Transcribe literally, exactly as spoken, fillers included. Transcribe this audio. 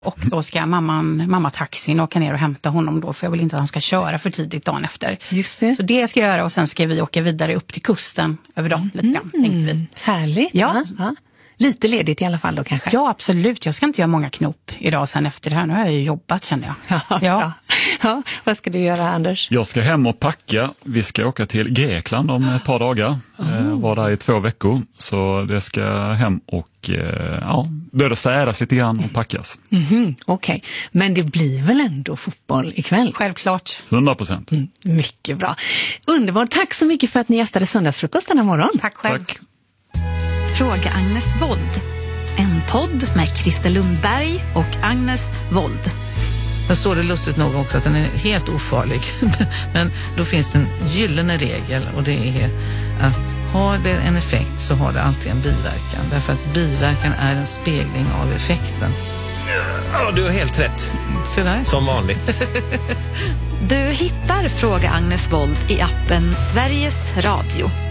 Och då ska mamman, mamma taxin åka ner och hämta honom då, för jag vill inte att han ska köra för tidigt dagen efter. Just det. Så det ska jag göra, och sen ska vi åka vidare upp till kusten över dagen lite grann, Mm. tänkte vi. Härligt. Ja. Ja. Lite ledigt i alla fall då kanske. Ja, absolut. Jag ska inte göra många knop idag sen efter det här. Nu har jag ju jobbat, känner jag. Ja. Ja. Ja. Vad ska du göra, Anders? Jag ska hem och packa. Vi ska åka till Grekland om ett par dagar. Oh. Var där i två veckor. Så det ska hem och ja, börja städas lite grann och packas. Mm-hmm. Okej, okay. Men det blir väl ändå fotboll ikväll? Självklart. hundra procent. Mm, mycket bra. Underbart. Tack så mycket för att ni gästade Söndagsfrukost denna morgon. Tack själv. Tack. Fråga Agnes Wold. En podd med Christer Lundberg och Agnes Wold. Där står det lustigt nog också att den är helt ofarlig. Men då finns det en gyllene regel, och det är att har det en effekt så har det alltid en biverkan. Därför att biverkan är en spegling av effekten. Ja, du har helt rätt. Så där. Som vanligt. Du hittar Fråga Agnes Wold i appen Sveriges Radio.